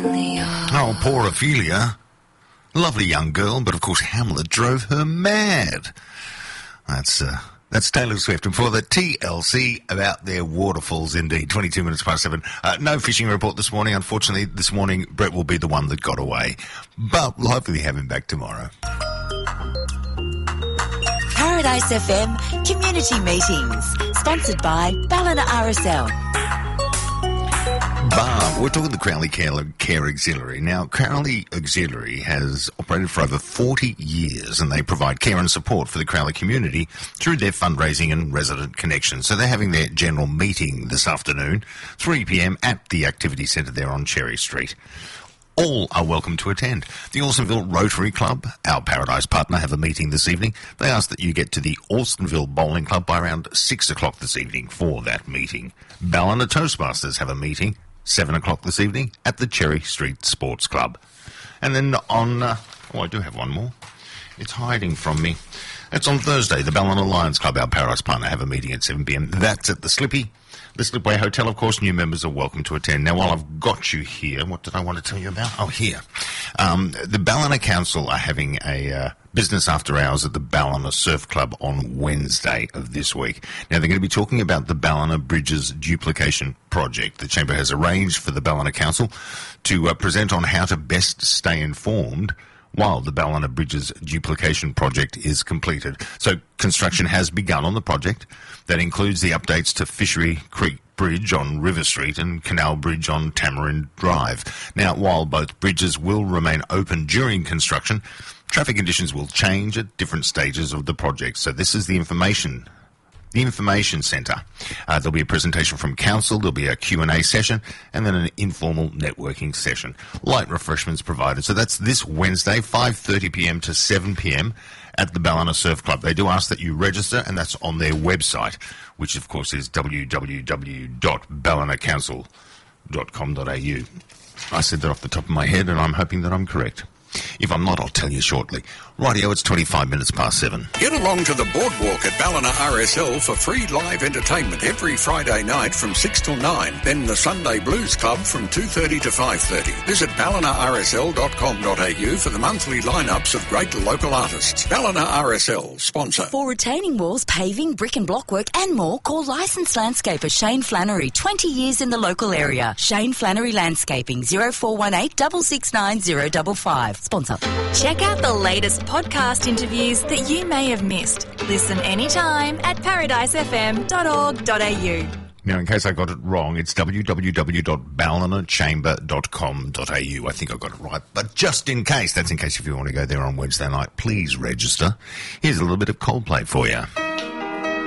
Oh, poor Ophelia. Lovely young girl, but of course Hamlet drove her mad. That's Taylor Swift. And for the TLC about their waterfalls, indeed. 22 minutes past 7. No fishing report this morning. Unfortunately, this morning, Brett will be the one that got away. But we'll hopefully have him back tomorrow. Paradise FM Community Meetings. Sponsored by Ballina RSL. We're talking the Crowley Care Auxiliary. Now, Crowley Auxiliary has operated for over 40 years and they provide care and support for the Crowley community through their fundraising and resident connections. So they're having their general meeting this afternoon, 3 p.m. at the Activity Centre there on Cherry Street. All are welcome to attend. The Alstonville Rotary Club, our Paradise partner, have a meeting this evening. They ask that you get to the Alstonville Bowling Club by around 6 o'clock this evening for that meeting. Ballina Toastmasters have a meeting 7 o'clock this evening at the Cherry Street Sports Club. And then on... I do have one more. It's hiding from me. That's on Thursday. The Ballina Lions Club, our Paradise partner, have a meeting at 7 p.m. That's at the Slipway Hotel. Of course, new members are welcome to attend. Now, while I've got you here, what did I want to tell you about? Oh, here. The Ballina Council are having a business after hours at the Ballina Surf Club on Wednesday of this week. Now, they're going to be talking about the Ballina Bridges Duplication Project. The Chamber has arranged for the Ballina Council to present on how to best stay informed while the Ballina Bridges Duplication Project is completed. So construction has begun on the project. That includes the updates to Fishery Creek Bridge on River Street and Canal Bridge on Tamarind Drive. Now, while both bridges will remain open during construction, traffic conditions will change at different stages of the project. So this is the information centre. There'll be a presentation from council, there'll be a Q&A session, and then an informal networking session. Light refreshments provided. So that's this Wednesday, 5:30 p.m. to 7 p.m. at the Ballina Surf Club. They do ask that you register, and that's on their website, which of course is www.ballinacouncil.com.au. I said that off the top of my head, and I'm hoping that I'm correct. If I'm not, I'll tell you shortly. Rightio, it's 25 minutes past 7. Get along to the boardwalk at Ballina RSL for free live entertainment every Friday night from 6 till 9. Then the Sunday Blues Club from 2:30 to 5:30. Visit ballinarsl.com.au for the monthly lineups of great local artists. Ballina RSL, sponsor. For retaining walls, paving, brick and block work and more, call licensed landscaper Shane Flannery, 20 years in the local area. Shane Flannery Landscaping, 0418 669 055. Sponsor. Check out the latest podcast interviews that you may have missed. Listen anytime at paradisefm.org.au. Now, in case I got it wrong, it's www.ballinachamber.com.au. I think I got it right. But just in case, that's in case if you want to go there on Wednesday night, please register. Here's a little bit of Coldplay for you.